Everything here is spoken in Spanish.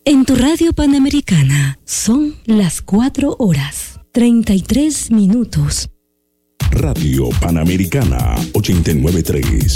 En tu radio Panamericana son las 4:33. Radio Panamericana 89.3.